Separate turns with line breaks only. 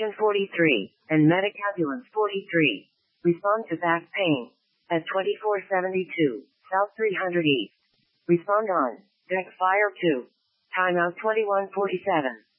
Oxygen 43, and medic ambulance 43. Respond to back pain. At 2472, South 300 East. Respond on. Deck Fire 2. Timeout 2147.